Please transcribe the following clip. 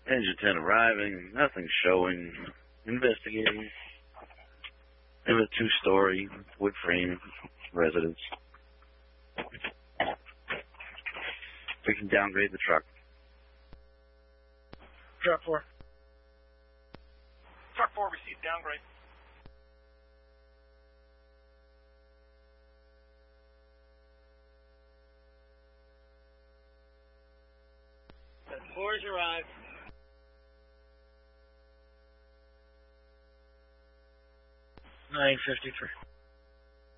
Engine 10 arriving, nothing showing. Investigating. It was a 2-story wood frame residence. We can downgrade the truck. Truck 4. Truck 4 received downgrade. Truck 4's arrived. 9:53.